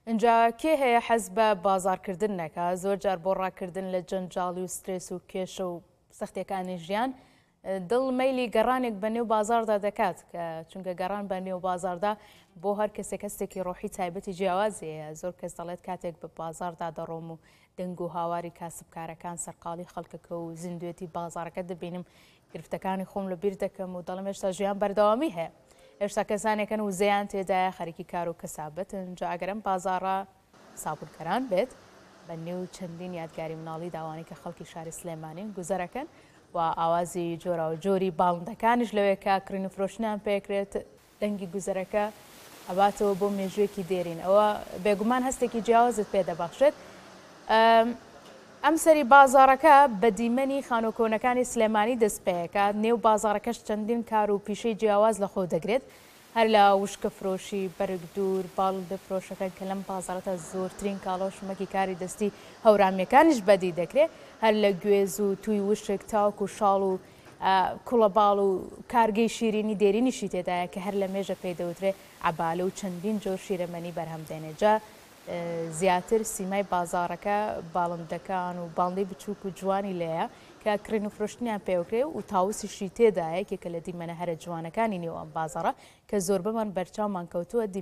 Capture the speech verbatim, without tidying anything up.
اینجا کێ هەیە حەز بە بازارکردن نەکا زۆر جار بۆ ڕاکردن لە جەنجاڵی و سترێس و کێشە و سەختیەکانی ژیان دڵ مەیلی گەڕانێک بە نێو بازاردا دەکات کە چونکە گەڕان بە نێو بازاردا بۆ هەر کەسێک هەستێکی ڕۆحی تایبەتی جیاوازەیە. زۆر کەس دەڵێت کاتێک بە بازاردا دەڕۆم و دەنگ و هاواری کاسبکارەکان سەرقاڵی خەڵکەکە و زیندوێتی بازارەکە دەبینم گرفتەکانی خۆم لەبیر دەکەم و دەڵم هێشتا ژیان بەردەوامی هەیە، هێشتا کەسانێکن و زەیان تێدایە خەریکی کار و کەسابەتن. جا ئەگەرم بازارە سابونکەران بێت بە نێو چەندین یادگاری مناڵی داوانی کە خەڵکی شاری سلێمانین گوزەرەکەن و ئاوازی جۆرا و جۆری باڵندەکانیش لەوێکە کڕین و فرۆشتنیان پێکرێت دەنگی گوزەرەکە ئەباتەوە بۆ مێژوویەکی دێرین. ئەوە بێگومان هەستێکی جیاوازت پێ دەبەخشێت. ئەم سەری بازارەکە بە دیمەنی خانۆکۆنەکانی سلێمانی دەستپێیەکە. نێو بازارەکەش چەندین کار و پیشەی جیاواز لە خۆ دەگرێت، هەر لە وشکە فرۆشی بەرگ دوور باڵندە فرۆشەکەن کە لەم بازارەتە زۆرترین کاڵۆ شمەکی کاری دەستی هەورامیەکانیش بەدی دەکرێت، هەر لە گوێز و توی وشک تاوک و شاڵ و کوڵە باڵ و کارگەی شیرینی دێرینیشی تێدایە کە هەر لە مێژە پێی دەوترێ عەبالە و چەندین جۆر شیرەمەنی بەرهەمدێنێت. جا زیاتر سیمای بازارەکە باڵندەکان و باڵندەی بچووک و جوانی لەیە کە کڕین و فرۆشتنیان پێوکرێ و تاوسیشی تێدایە کێکە لە دیمەنە هەرە جوانەکانی نێو ئەم بازارە کە زۆر بەمان بەرچاومان کەوتووە.